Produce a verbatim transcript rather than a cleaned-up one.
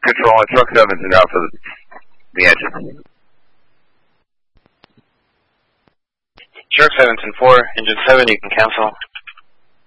Control on truck seventeen out for the, the engine. Truck seven ten four, engine seven, you can cancel.